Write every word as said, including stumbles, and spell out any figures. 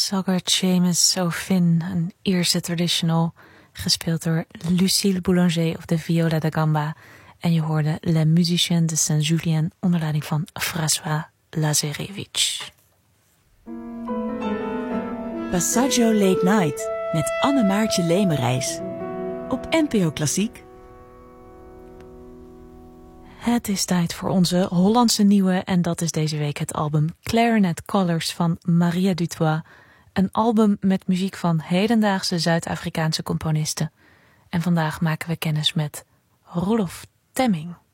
Sagar Seamus So Fin, een Ierse traditional, gespeeld door Lucille Boulanger op de viola da gamba. En je hoorde Les Musiciens de Saint-Julien onder leiding van François Lazarevich. Passaggio Late Night met Anne-Maartje Lemerijs op N P O Klassiek. Het is tijd voor onze Hollandse nieuwe en dat is deze week het album Clarinet Colors van Maria Dutoit. Een album met muziek van hedendaagse Zuid-Afrikaanse componisten. En vandaag maken we kennis met Rolf Temming.